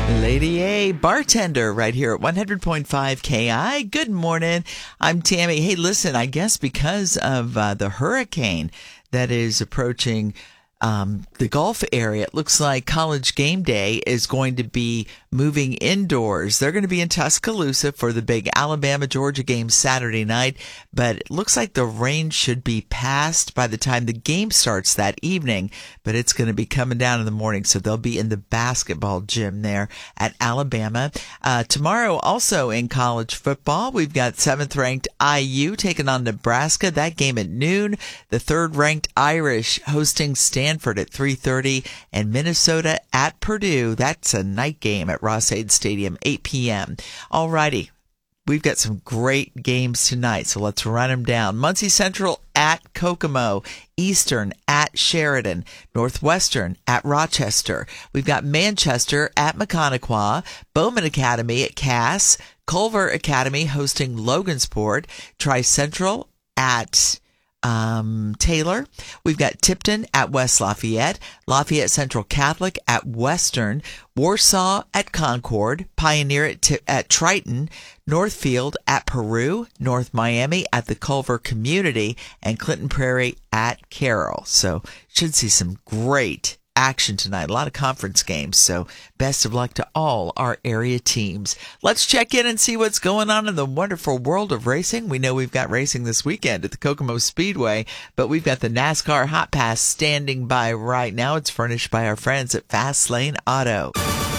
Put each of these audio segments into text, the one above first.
Lady A, bartender, right here at 100.5 KI. Good morning. I'm Tammy. Hey, listen, I guess because of the hurricane that is approaching the Gulf area, it looks like College Game Day is going to be moving indoors. They're going to be in Tuscaloosa for the big Alabama-Georgia game Saturday night, but it looks like the rain should be past by the time the game starts that evening, but it's going to be coming down in the morning, so they'll be in the basketball gym there at Alabama. Tomorrow, also in college football, we've got 7th-ranked IU taking on Nebraska. That game at noon. The 3rd-ranked Irish hosting Stanford at 3:30, and Minnesota at Purdue. That's a night game at Ross-Ade Stadium, 8 p.m. All righty. We've got some great games tonight, so let's run them down. Muncie Central at Kokomo, Eastern at Sheridan, Northwestern at Rochester. We've got Manchester at Macconaquah, Bowman Academy at Cass, Culver Academy hosting Logansport, Tri-Central at Taylor. We've got Tipton at West Lafayette, Lafayette Central Catholic at Western, Warsaw at Concord, Pioneer at Triton, Northfield at Peru, North Miami at the Culver Community, and Clinton Prairie at Carroll. So should see some great action tonight. A lot of conference games, so best of luck to all our area teams. Let's check in and see what's going on in the wonderful world of racing. We know we've got racing this weekend at the Kokomo Speedway, but we've got the NASCAR Hot Pass standing by right now. It's furnished by our friends at Fast Lane Auto.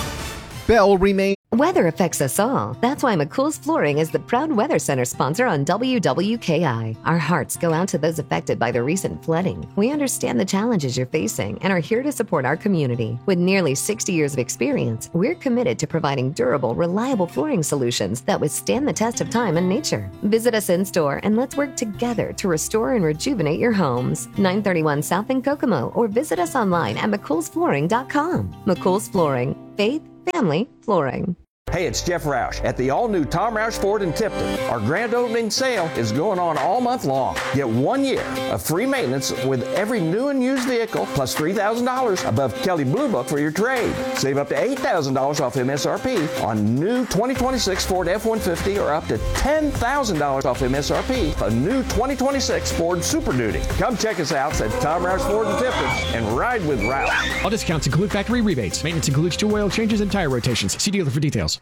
Bell remains. Weather affects us all. That's why McCool's Flooring is the proud Weather Center sponsor on WWKI. Our hearts go out to those affected by the recent flooding. We understand the challenges you're facing and are here to support our community. With nearly 60 years of experience, we're committed to providing durable, reliable flooring solutions that withstand the test of time and nature. Visit us in store and let's work together to restore and rejuvenate your homes. 931 South in Kokomo, or visit us online at McCoolsFlooring.com. McCool's Flooring. Faith, family, flooring. Hey, it's Jeff Roush at the all-new Tom Roush Ford in Tipton. Our grand opening sale is going on all month long. Get 1 year of free maintenance with every new and used vehicle, plus $3,000 above Kelley Blue Book for your trade. Save up to $8,000 off MSRP on new 2026 Ford F-150, or up to $10,000 off MSRP a new 2026 Ford Super Duty. Come check us out at Tom Roush Ford in Tipton and ride with Roush. All discounts include factory rebates. Maintenance includes 2 oil changes and tire rotations. See dealer for details.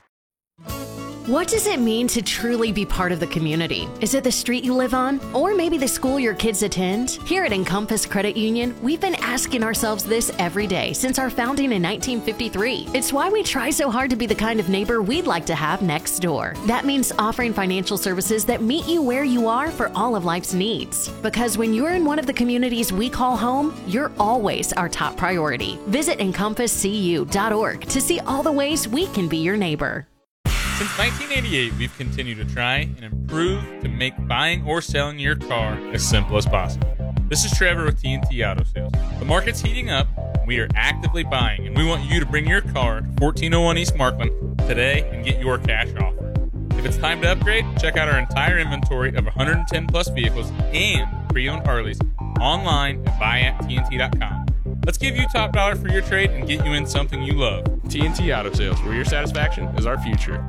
What does it mean to truly be part of the community? Is it the street you live on? Or maybe the school your kids attend? Here at Encompass Credit Union, we've been asking ourselves this every day since our founding in 1953. It's why we try so hard to be the kind of neighbor we'd like to have next door. That means offering financial services that meet you where you are for all of life's needs. Because when you're in one of the communities we call home, you're always our top priority. Visit EncompassCU.org to see all the ways we can be your neighbor. Since 1988, we've continued to try and improve to make buying or selling your car as simple as possible. This is Trevor with TNT Auto Sales. The market's heating up. We are actively buying, and we want you to bring your car to 1401 East Markland today and get your cash offer. If it's time to upgrade, check out our entire inventory of 110 plus vehicles and pre-owned Harleys online at buyatTNT.com. Let's give you top dollar for your trade and get you in something you love. TNT Auto Sales, where your satisfaction is our future.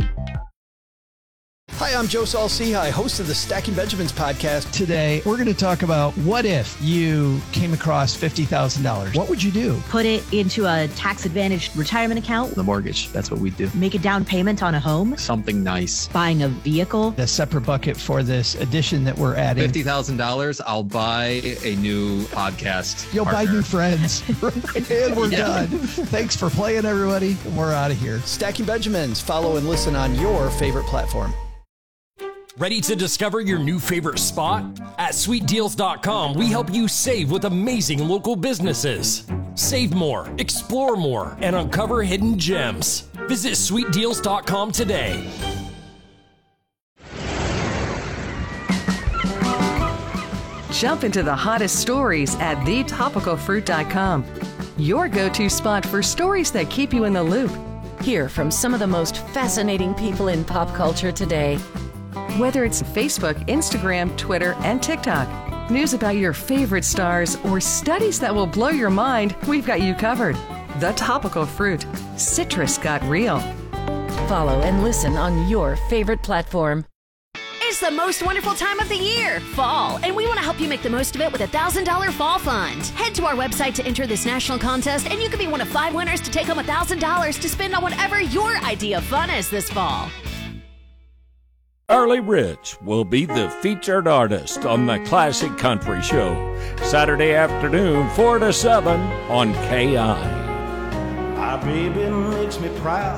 Hi, I'm Joe Saul-Sehy, host of the Stacking Benjamins podcast. Today, we're going to talk about what if you came across $50,000? What would you do? Put it into a tax-advantaged retirement account. The mortgage, that's what we do. Make a down payment on a home. Something nice. Buying a vehicle. A separate bucket for this addition that we're adding. $50,000, I'll buy a new podcast You'll partner. buy new friends. And we're done. Thanks for playing, everybody. We're out of here. Stacking Benjamins. Follow and listen on your favorite platform. Ready to discover your new favorite spot? At SweetDeals.com, we help you save with amazing local businesses. Save more, explore more, and uncover hidden gems. Visit SweetDeals.com today. Jump into the hottest stories at TheTopicalFruit.com. Your go-to spot for stories that keep you in the loop. Hear from some of the most fascinating people in pop culture today. Whether it's Facebook, Instagram, Twitter, and TikTok, news about your favorite stars, or studies that will blow your mind, we've got you covered. The Topical Fruit. Citrus got real. Follow and listen on your favorite platform. It's the most wonderful time of the year, fall, and we want to help you make the most of it with a $1,000 fall fund. Head to our website to enter this national contest, and you could be one of 5 winners to take home $1,000 to spend on whatever your idea of fun is this fall. Early Rich will be the featured artist on the Classic Country Show, Saturday afternoon, 4 to 7 on KI. My baby makes me proud.